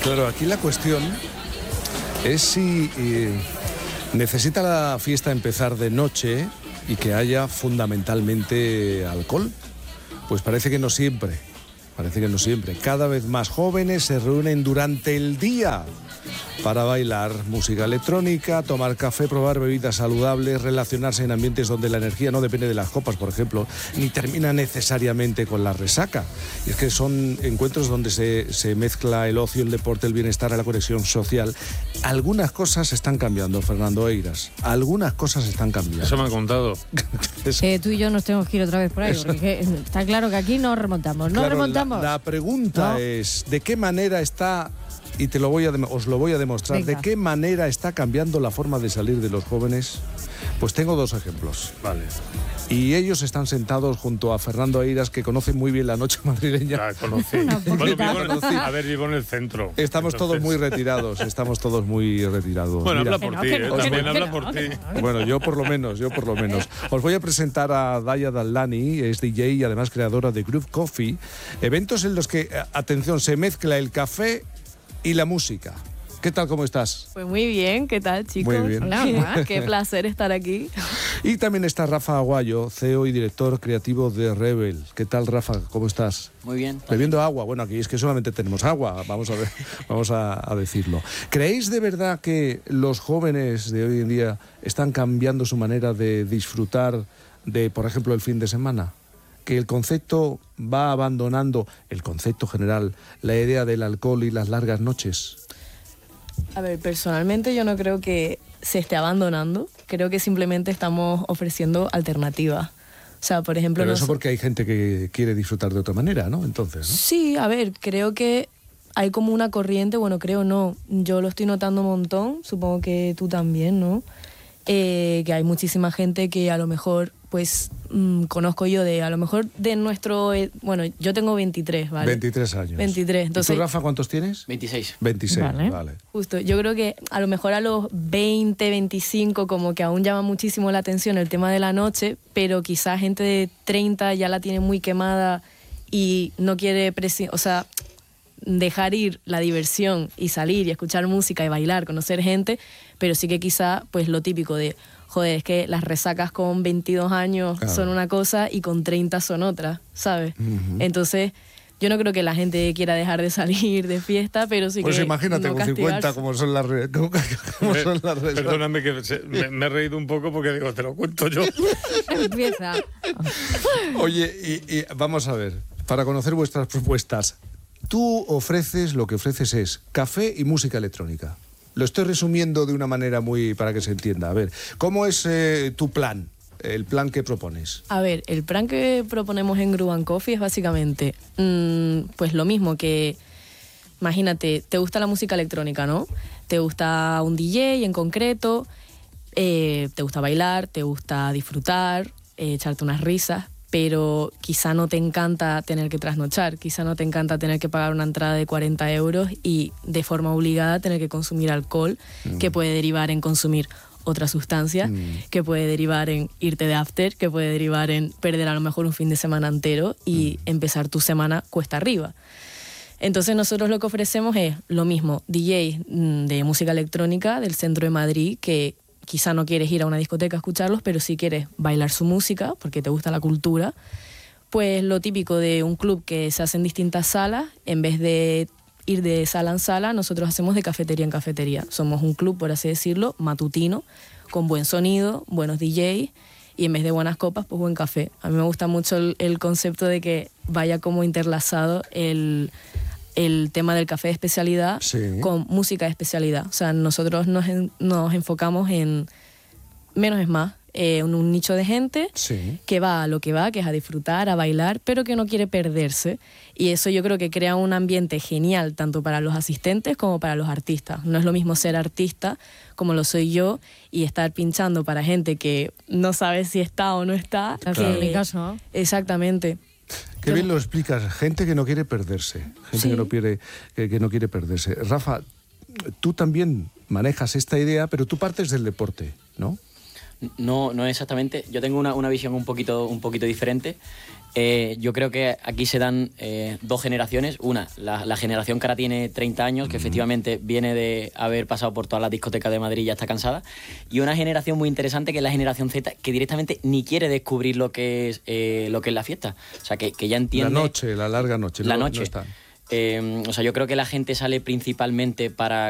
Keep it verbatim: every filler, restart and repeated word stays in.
Claro, aquí la cuestión es si eh, necesita la fiesta empezar de noche y que haya fundamentalmente alcohol. Pues parece que no siempre, parece que no siempre. Cada vez más jóvenes se reúnen durante el día para bailar música electrónica, tomar café, probar bebidas saludables, relacionarse en ambientes donde la energía no depende de las copas, por ejemplo, ni termina necesariamente con la resaca. Y es que son encuentros donde se, se mezcla el ocio, el deporte, el bienestar, la conexión social. Algunas cosas están cambiando, Fernando Eiras. Algunas cosas están cambiando. Eso me han contado. eh, tú y yo nos tenemos que ir otra vez por ahí, porque está claro que aquí no remontamos, no claro, remontamos. La, la pregunta ¿no? es, ¿de qué manera está... Y te lo voy a os lo voy a demostrar. Venga. ¿De qué manera está cambiando la forma de salir de los jóvenes? Pues tengo dos ejemplos. Vale. Y ellos están sentados junto a Fernando Eiras, que conoce muy bien la noche madrileña. La conocí. Bueno, vivo en, a ver, vivo en el centro. Estamos entonces... todos muy retirados, estamos todos muy retirados. Bueno, Mira, habla por no, ti, no, también no, habla no, por no, ti. No, bueno, yo por lo menos, yo por lo menos. Os voy a presentar a Daya Dallani, es D J y además creadora de Groove Coffee. Eventos en los que, atención, se mezcla el café y la música. ¿Qué tal, cómo estás? Pues muy bien, ¿qué tal, chicos? Muy bien. Hola, qué placer estar aquí. Y también está Rafa Aguayo, C E O y director creativo de Rebel. ¿Qué tal, Rafa? ¿Cómo estás? Muy bien. Bebiendo agua. Bueno, aquí es que solamente tenemos agua, vamos a ver, vamos a, a decirlo. ¿Creéis de verdad que los jóvenes de hoy en día están cambiando su manera de disfrutar de, por ejemplo, el fin de semana? Que el concepto va abandonando, el concepto general, la idea del alcohol y las largas noches. A ver, personalmente yo no creo que se esté abandonando, creo que simplemente estamos ofreciendo alternativas. O sea, por ejemplo... Pero eso porque hay gente que quiere disfrutar de otra manera, ¿no? Entonces, ¿no? Sí, a ver, creo que hay como una corriente, bueno, creo no, yo lo estoy notando un montón, supongo que tú también, ¿no? Eh, que hay muchísima gente que a lo mejor... pues mmm, conozco yo de, a lo mejor de nuestro... Eh, bueno, yo tengo veintitrés, ¿vale? veintitrés años. veintitrés, entonces... ¿Y tú, Rafa, cuántos tienes? veintiséis. veintiséis, vale. vale. Justo, yo creo que a lo mejor a los veinte, veinticinco como que aún llama muchísimo la atención el tema de la noche, pero quizás gente de treinta ya la tiene muy quemada y no quiere... Presi- o sea, dejar ir la diversión y salir y escuchar música y bailar, conocer gente, pero sí que quizá pues lo típico de... Joder, es que las resacas con veintidós años claro. son una cosa y con treinta son otra, ¿sabes? Uh-huh. Entonces, yo no creo que la gente quiera dejar de salir de fiesta, pero sí pues que... Pues imagínate no con cincuenta como son las re- como, como son las resacas. Perdóname que se, me, me he reído un poco porque digo, te lo cuento yo. Empieza. Oye, y, y vamos a ver, para conocer vuestras propuestas, tú ofreces, lo que ofreces es café y música electrónica. Lo estoy resumiendo de una manera muy para que se entienda. A ver, ¿cómo es eh, tu plan? El plan que propones. A ver, el plan que proponemos en Groove Coffee es básicamente, mmm, pues lo mismo que, imagínate, te gusta la música electrónica, ¿no? Te gusta un D J en concreto, eh, te gusta bailar, te gusta disfrutar, eh, echarte unas risas, pero quizá no te encanta tener que trasnochar, quizá no te encanta tener que pagar una entrada de cuarenta euros y de forma obligada tener que consumir alcohol, mm. que puede derivar en consumir otra sustancia, mm. que puede derivar en irte de after, que puede derivar en perder a lo mejor un fin de semana entero y mm. empezar tu semana cuesta arriba. Entonces nosotros lo que ofrecemos es lo mismo, D Js de música electrónica del centro de Madrid que quizá no quieres ir a una discoteca a escucharlos, pero si quieres bailar su música, porque te gusta la cultura, pues lo típico de un club que se hace en distintas salas, en vez de ir de sala en sala, nosotros hacemos de cafetería en cafetería. Somos un club, por así decirlo, matutino, con buen sonido, buenos D Js, y en vez de buenas copas, pues buen café. A mí me gusta mucho el, el concepto de que vaya como interlazado el... el tema del café de especialidad sí. con música de especialidad. O sea, nosotros nos, en, nos enfocamos en menos es más, eh, en un nicho de gente sí. que va a lo que va, que es a disfrutar, a bailar, pero que no quiere perderse. Y eso yo creo que crea un ambiente genial, tanto para los asistentes como para los artistas. No es lo mismo ser artista, como lo soy yo, y estar pinchando para gente que no sabe si está o no está. Claro. Que, en mi caso, ¿no? Exactamente. Qué bien lo explicas, gente que no quiere perderse, gente sí. que, no quiere, que, que no quiere perderse. Rafa, tú también manejas esta idea, pero tú partes del deporte, ¿no? No, no exactamente. Yo tengo una, una visión un poquito, un poquito diferente. Eh, yo creo que aquí se dan eh, dos generaciones. Una, la, la generación que ahora tiene treinta años, que efectivamente viene de haber pasado por todas las discotecas de Madrid y ya está cansada. Y una generación muy interesante que es la generación Z, que directamente ni quiere descubrir lo que es, eh, lo que es la fiesta. O sea, que, que ya entiende... La noche, la larga noche. La no, noche. no está. Eh, o sea, yo creo que la gente sale principalmente para